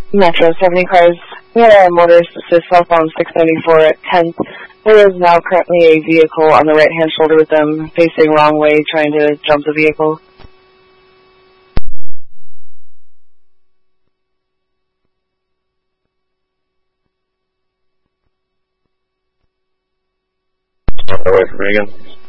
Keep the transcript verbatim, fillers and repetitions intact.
Metro, seventy cars. We had a motorist assist southbound six ninety-four at tenth. There is now currently a vehicle on the right-hand shoulder with them facing wrong way, trying to jump the vehicle. Away from me again.